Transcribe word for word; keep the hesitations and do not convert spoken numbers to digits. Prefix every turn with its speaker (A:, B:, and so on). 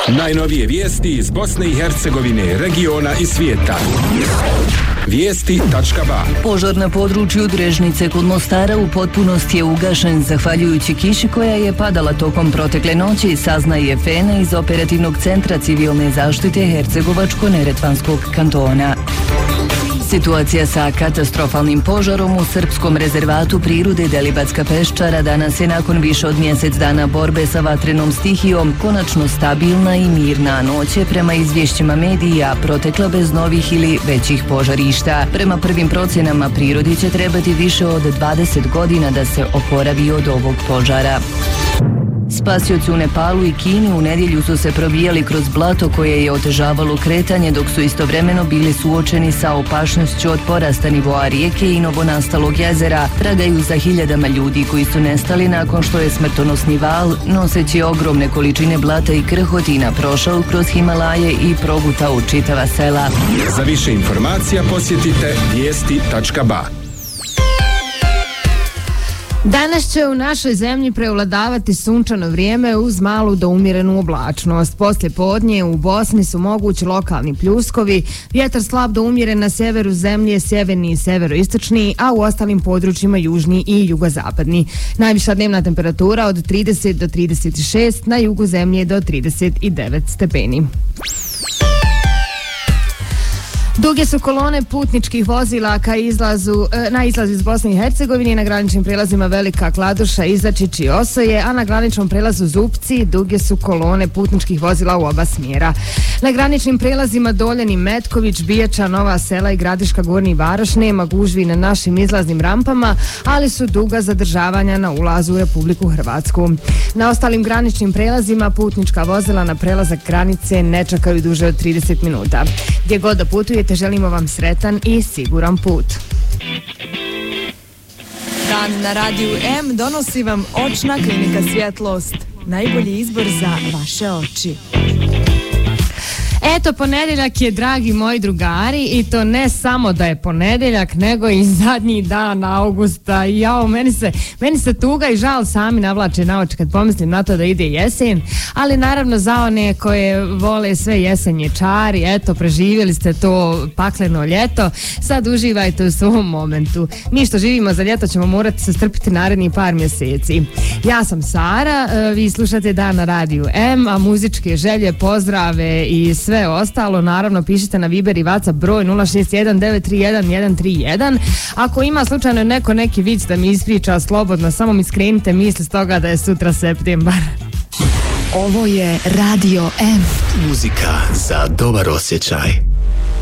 A: Najnovije vijesti iz Bosne i Hercegovine, regiona i svijeta. Vijesti tačka ba.
B: Požar na području Drežnice kod Mostara u potpunosti je ugašen zahvaljujući kiši koja je padala tokom protekle noći, saznaje Fena iz Operativnog centra civilne zaštite Hercegovačko-Neretvanskog kantona. Situacija sa katastrofalnim požarom u srpskom rezervatu prirode Delibatska peščara danas je nakon više od mjesec dana borbe sa vatrenom stihijom konačno stabilna i mirna. Noć je prema izvješćima medija protekla bez novih ili većih požarišta. Prema prvim procjenama prirodi će trebati više od dvadeset godina da se oporavi od ovog požara. Spasioci u Nepalu i Kini u nedjelju su se probijali kroz blato koje je otežavalo kretanje, dok su istovremeno bili suočeni sa opašnošću od porasta nivoa rijeke i novonastalog jezera. Tragaju za hiljadama ljudi koji su nestali nakon što je smrtonosni val, noseći ogromne količine blata i krhotina, prošao kroz Himalaje i progutao čitava sela.
A: Za više informacija posjetite vijesti tačka ba.
C: Danas će u našoj zemlji prevladavati sunčano vrijeme uz malu do umjerenu oblačnost. Poslije podnje u Bosni su mogući lokalni pljuskovi, vjetar slab do umjeren na sjeveru zemlje, sjeverni i severoistočni, a u ostalim područjima južni i jugozapadni. Najviša dnevna temperatura od trideset do trideset šest, na jugu zemlje do trideset devet stepeni. Duge su kolone putničkih vozila ka izlazu, na izlazu iz Bosne i Hercegovine, na graničnim prijelazima Velika Kladuša, Izačić i Osoje, a na graničnom prijelazu Zupci duge su kolone putničkih vozila u oba smjera. Na graničnim prijelazima Doljani, Metković, Bijača, Nova Sela i Gradiška, Gornji Varoš nema gužvi na našim izlaznim rampama, ali su duga zadržavanja na ulazu u Republiku Hrvatsku. Na ostalim graničnim prijelazima putnička vozila na prelazak granice ne čekaju duže od trideset minuta. Gdje god da putujete, želimo vam sretan i siguran put.
D: Dan na Radiju M donosi vam Očna klinika Svjetlost. Najbolji izbor za vaše oči.
C: Eto, ponedjeljak je, dragi moji drugari, i to ne samo da je ponedjeljak, nego i zadnji dan augusta. Jao, meni se, meni se tuga i žal sami navlače na oči kad pomislim na to da ide jesen, ali naravno za one koje vole sve jesenje čari, eto, preživjeli ste to pakleno ljeto, sad uživajte u svom momentu. Mi što živimo za ljeto ćemo morati se strpiti narednih par mjeseci. Ja sam Sara, vi slušate Dan na Radiju M, a muzičke želje, pozdrave i sve sve ostalo, naravno pišite na Viber i WhatsApp broj nula šest jedan devet tri jedan jedan tri jedan. Ako ima slučajno neko neki vic da mi ispriča slobodno, samo mi skrenite misli s toga da je sutra septembar.
D: Ovo je Radio M.
E: Muzika za dobar osjećaj.